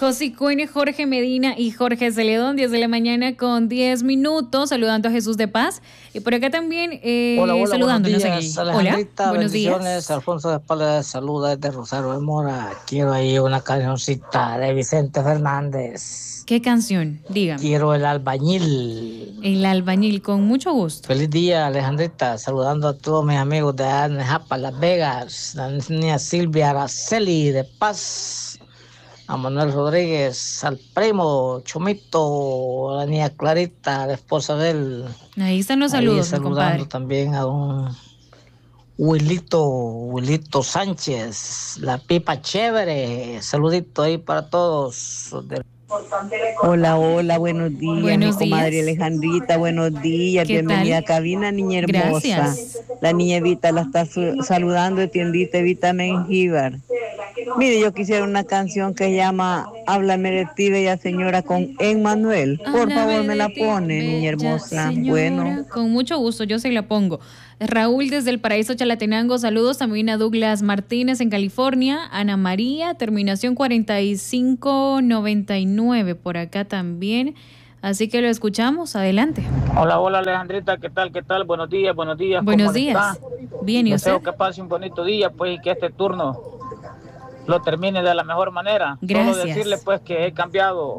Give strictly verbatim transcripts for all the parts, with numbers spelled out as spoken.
José Cuene, Jorge Medina y Jorge Celedón, diez de la mañana con diez minutos, saludando a Jesús de Paz. Y por acá también eh, hola, hola, saludándonos buenos días, aquí. Alejandrita, Hola, buenos bendiciones, días. Alfonso de Espalda saluda desde Rosario de Mora. Quiero ahí una cancioncita de Vicente Fernández. ¿Qué canción? Dígame. Quiero el albañil. El albañil, con mucho gusto. Feliz día, Alejandrita, saludando a todos mis amigos de Anejapa, Las Vegas, la niña Silvia Araceli de Paz, a Manuel Rodríguez, al primo Chomito, a la niña Clarita, la esposa de él. Ahí están los Ahí saludos, mi saludando compadre. también a don Wilito, Wilito Sánchez, la pipa chévere. Saludito ahí para todos. Hola, hola, buenos días, Buenos mi comadre días. Alejandrita, buenos días, ¿Qué bienvenida tal? a cabina, niña hermosa. Gracias. La niña Evita la está su- saludando de tiendita Evita Mengíbar. Mire, yo quisiera una canción que se llama Háblame de ti, bella señora, con Emmanuel. Por Háblame favor, me de la ti, pone, niña bella hermosa. señora. Bueno. Con mucho gusto, yo se la pongo. Raúl desde el Paraíso Chalatenango, saludos también a Douglas Martínez en California, Ana María, terminación cuarenta y cinco noventa y nueve por acá también. Así que lo escuchamos, adelante. Hola, hola Alejandrita, ¿qué tal? ¿Qué tal? Buenos días, buenos días. Buenos ¿Cómo días. está? Bien, ¿y Deseo usted? que pase un bonito día, pues, y que este turno lo termine de la mejor manera. Gracias. Solo decirle, pues, que he cambiado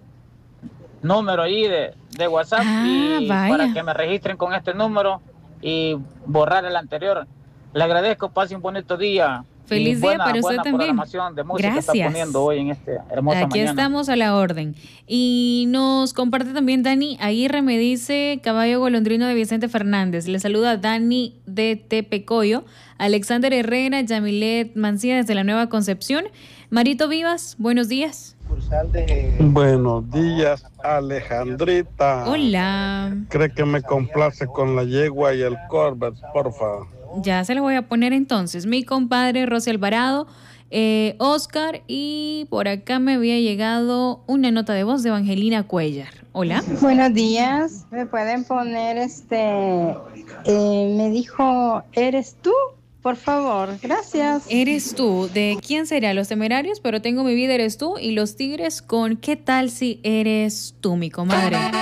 número ahí de, de WhatsApp Ah, y vaya. para que me registren con este número y borrar el anterior. Le agradezco, pase un bonito día. Feliz y día buena, para usted buena también. programación de música que está Gracias. poniendo hoy en esta hermosa Aquí mañana. estamos a la orden. Y nos comparte también Dani Aguirre, me dice Caballo Golondrino de Vicente Fernández. Le saluda Dani de Tepecoyo, Alexander Herrera, Yamilet Mancía desde la Nueva Concepción. Marito Vivas, buenos días. Buenos días, Alejandrita. Hola. ¿Cree que me complace con la yegua y el Corvette, porfa? Ya se lo voy a poner entonces. Mi compadre Rosy Alvarado, eh, Oscar, y por acá me había llegado una nota de voz de Evangelina Cuellar. Hola. Buenos días, me pueden poner este, eh, me dijo, ¿eres tú? Por favor, gracias. Eres tú. ¿De quién será? Los Temerarios, pero tengo mi vida, eres tú. Y los Tigres con ¿qué tal si eres tú, mi comadre?